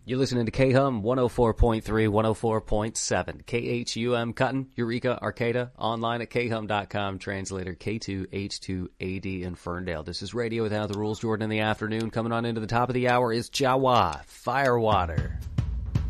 You're listening to KHUM 104.3, 104.7. KHUM Cutton, Eureka, Arcata, online at khum.com, translator K2H2AD in Ferndale. This is Radio Without the Rules. Jordan in the afternoon. Coming on into the top of the hour is Jawa, Firewater.